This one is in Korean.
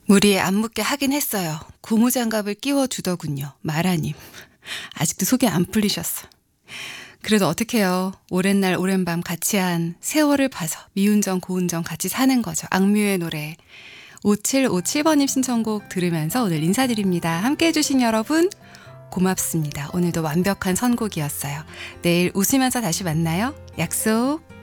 무리에 안 묻게 하긴 했어요. 고무장갑을 끼워주더군요. 마라님. 아직도 속이 안 풀리셨어. 그래도 어떡해요. 오랜 날 오랜 밤 같이 한 세월을 봐서 미운정 고운정 같이 사는 거죠. 악뮤의 노래 5757번님 신청곡 들으면서 오늘 인사드립니다. 함께해 주신 여러분 고맙습니다. 오늘도 완벽한 선곡이었어요. 내일 웃으면서 다시 만나요. 약속.